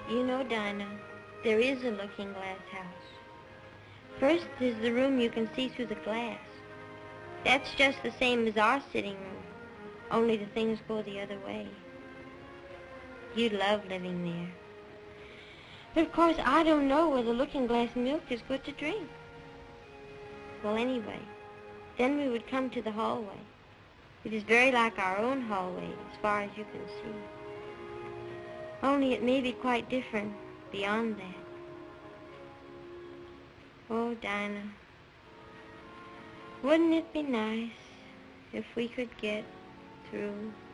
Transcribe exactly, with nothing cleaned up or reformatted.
You know, Dinah, there is a looking-glass house. First is the room you can see through the glass. That's just the same as our sitting room, only the things go the other way. You'd love living there. But of course, I don't know whether looking-glass milk is good to drink. Well, anyway, then we would come to the hallway. It is very like our own hallway, as far as you can see. Only it may be quite different beyond that. Oh, Dinah, wouldn't it be nice if we could get through